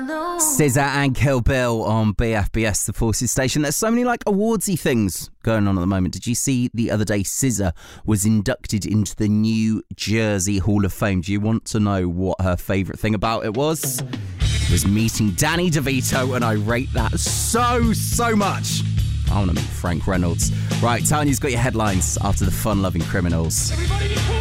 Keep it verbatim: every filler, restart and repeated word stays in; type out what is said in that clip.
S Z A and Kill Bill on B F B S, the Forces station. There's so many like awardsy things going on at the moment. Did you see the other day S Z A was inducted into the New Jersey Hall of Fame? Do you want to know what her favourite thing about it was? It was meeting Danny DeVito, and I rate that so, so much. I want to meet Frank Reynolds. Right, Tanya's got your headlines after the fun-loving Criminals. Everybody be cool.